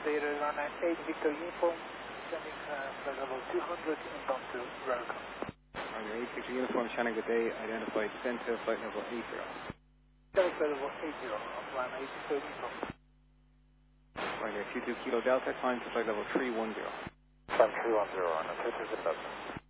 Data 198 Victor Uniform, sending flight level 200 inbound to Veracruz. Under 8 Victor Uniform, Shannon, good day. Identified, send to flight level 80. Flight level 80 on plan 8 Victor Uniform. Under 22 Kilo Delta, climb to flight level 310. Climb 310 on a 220.